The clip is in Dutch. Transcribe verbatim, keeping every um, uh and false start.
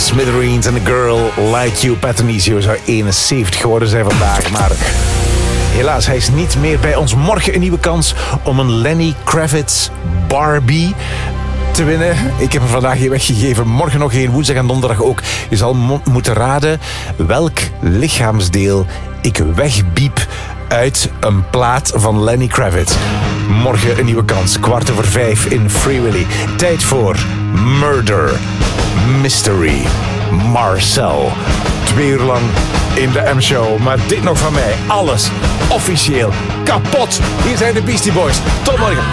Smithereens en A Girl Like You. Pat Anizio zou eenenzeventig geworden zijn vandaag, maar helaas, hij is niet meer bij ons. Morgen een nieuwe kans om een Lenny Kravitz Barbie te winnen. Ik heb hem vandaag hier weggegeven. Morgen nog één, woensdag en donderdag ook. Je zal mo- moeten raden welk lichaamsdeel ik wegbiep uit een plaat van Lenny Kravitz. Morgen een nieuwe kans. Kwart over vijf in Free Willy. Tijd voor Murder Mystery Marcel. Twee uur lang in de M-show. Maar dit nog van mij. Alles officieel kapot. Hier zijn de Beastie Boys. Tot morgen.